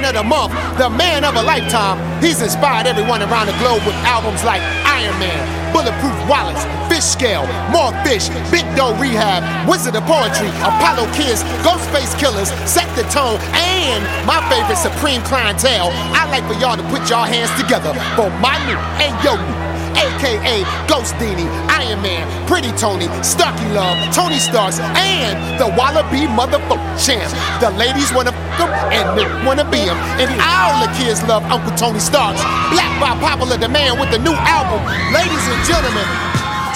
of the month, the man of a lifetime. He's inspired everyone around the globe with albums like Iron Man, Bulletproof Wallace, Fish Scale, More Fish, Big Doe Rehab, Wizard of Poetry, Apollo Kids, Ghostface Killers, Set the Tone, and my favorite, Supreme Clientele. I'd like for y'all to put y'all hands together for my new and your new, a.k.a. Ghost Dini, Iron Man, Pretty Tony, Stucky Love, Tony Starks, and the Wallaby motherfucking champ. The ladies wanna f*** him and they wanna be him. And all the kids love Uncle Tony Starks. Black by popular demand with the new album. Ladies and gentlemen,